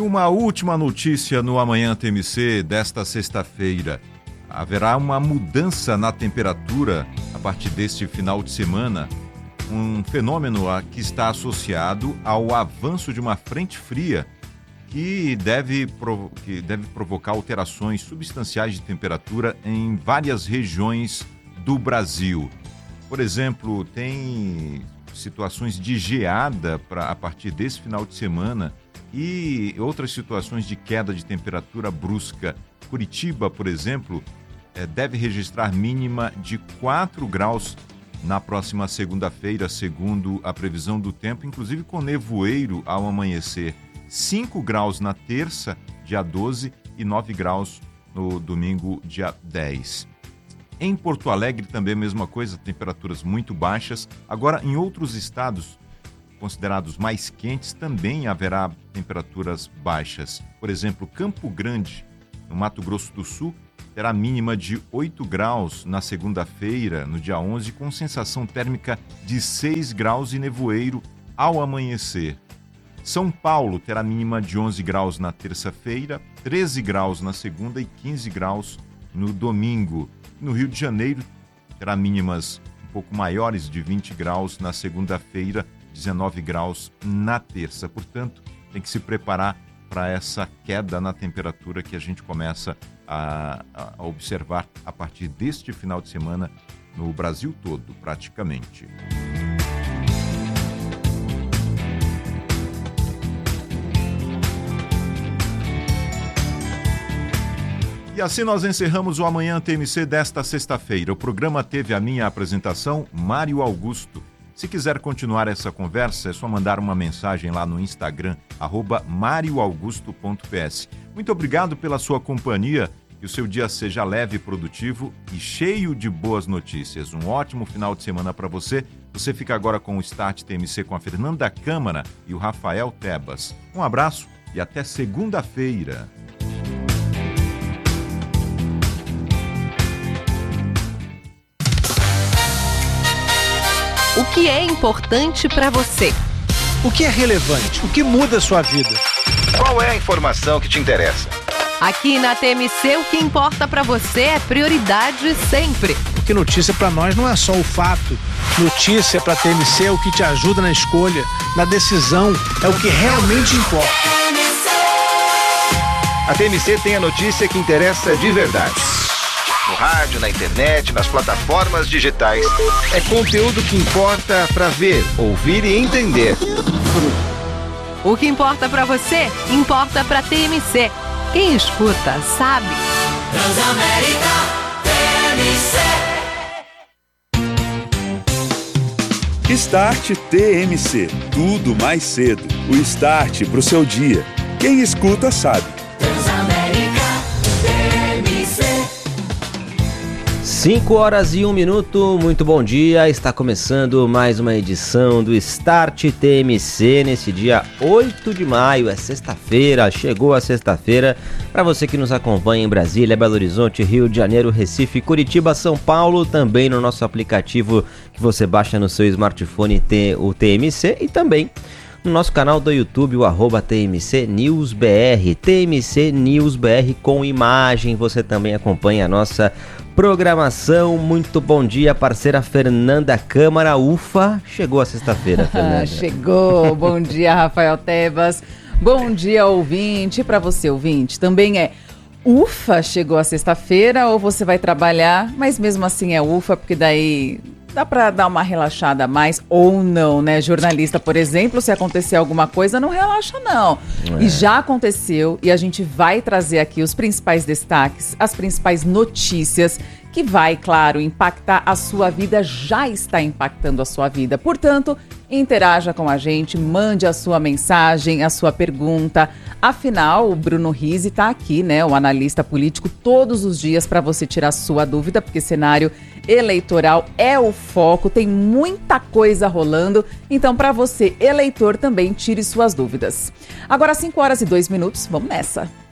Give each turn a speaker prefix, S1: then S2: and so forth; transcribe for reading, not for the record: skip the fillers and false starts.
S1: uma última notícia no Amanhã TMC desta sexta-feira. Haverá uma mudança na temperatura a partir deste final de semana, um fenômeno que está associado ao avanço de uma frente fria que deve provocar alterações substanciais de temperatura em várias regiões do Brasil. Por exemplo, tem situações de geada a partir desse final de semana e outras situações de queda de temperatura brusca. Curitiba, por exemplo, deve registrar mínima de 4 graus na próxima segunda-feira, segundo a previsão do tempo, inclusive com nevoeiro ao amanhecer. 5 graus na terça, dia 12, e 9 graus no domingo, dia 10. Em Porto Alegre também a mesma coisa, temperaturas muito baixas. Agora, em outros estados considerados mais quentes, também haverá temperaturas baixas. Por exemplo, Campo Grande, no Mato Grosso do Sul, terá mínima de 8 graus na segunda-feira, no dia 11, com sensação térmica de 6 graus e nevoeiro ao amanhecer. São Paulo terá mínima de 11 graus na terça-feira, 13 graus na segunda e 15 graus no domingo. No Rio de Janeiro, terá mínimas um pouco maiores de 20 graus na segunda-feira, 19 graus na terça. Portanto, tem que se preparar para essa queda na temperatura que a gente começa a observar a partir deste final de semana no Brasil todo, praticamente. E assim nós encerramos o Amanhã TMC desta sexta-feira. O programa teve a minha apresentação, Mário Augusto. Se quiser continuar essa conversa, é só mandar uma mensagem lá no Instagram, @marioaugusto.ps. Muito obrigado pela sua companhia, que o seu dia seja leve, produtivo e cheio de boas notícias. Um ótimo final de semana para você. Você fica agora com o Start TMC com a Fernanda Câmara e o Rafael Tebas. Um abraço e até segunda-feira.
S2: O que é importante para você?
S3: O que é relevante? O que muda a sua vida?
S4: Qual é a informação que te interessa?
S2: Aqui na TMC, o que importa para você é prioridade sempre.
S3: Porque notícia para nós não é só o fato. Notícia para TMC é o que te ajuda na escolha, na decisão, é o que realmente importa.
S4: A TMC tem a notícia que interessa de verdade. No rádio, na internet, nas plataformas digitais. É conteúdo que importa para ver, ouvir e entender.
S2: O que importa para você, importa para TMC. Quem escuta, sabe.
S5: Transamérica TMC.
S6: Start TMC. Tudo mais cedo. O start pro seu dia. Quem escuta, sabe.
S5: Transamérica TMC.
S7: 5h01, muito bom dia, está começando mais uma edição do Start TMC nesse dia 8 de maio, é sexta-feira, chegou a sexta-feira, para você que nos acompanha em Brasília, Belo Horizonte, Rio de Janeiro, Recife, Curitiba, São Paulo, também no nosso aplicativo que você baixa no seu smartphone, o TMC, e também no nosso canal do YouTube, o @TMC News BR, TMC News BR com imagem, você também acompanha a nossa programação. Muito bom dia, parceira Fernanda Câmara. Ufa, chegou a sexta-feira, Fernanda.
S8: Chegou, bom dia, Rafael Tebas. Bom dia, ouvinte. Para você, ouvinte, também é ufa, chegou a sexta-feira, ou você vai trabalhar, mas mesmo assim é ufa, porque daí dá para dar uma relaxada a mais ou não, né? Jornalista, por exemplo, se acontecer alguma coisa, não relaxa não. E já aconteceu e a gente vai trazer aqui os principais destaques, as principais notícias que vai, claro, impactar a sua vida, já está impactando a sua vida. Portanto, interaja com a gente, mande a sua mensagem, a sua pergunta. Afinal, o Bruno Rizzi está aqui, né? O analista político, todos os dias para você tirar sua dúvida, porque cenário eleitoral é o foco, tem muita coisa rolando. Então, para você, eleitor, também tire suas dúvidas. Agora, 5h02, vamos nessa.